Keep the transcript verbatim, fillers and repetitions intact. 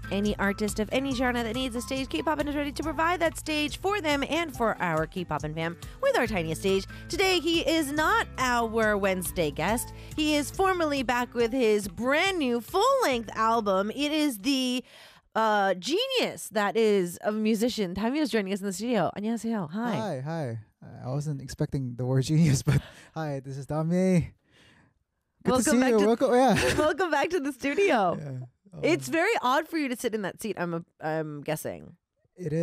any artist of any genre that needs a stage, K-Poppin is ready to provide that stage for them and for our K-Poppin fam with our tiniest stage. Today, he is not our Wednesday guest. He is formally back with his brand new full-length album. It is the uh, genius that is a musician. Tamio is joining us in the studio. 안녕하세요. Hi. Hi, hi. I wasn't expecting the word genius, but hi, this is Damie. Good Welcome to see back you. to- Welcome, yeah. Welcome back to the studio. yeah. Um, It's very odd for you to sit in that seat, I'm, I'm guessing. It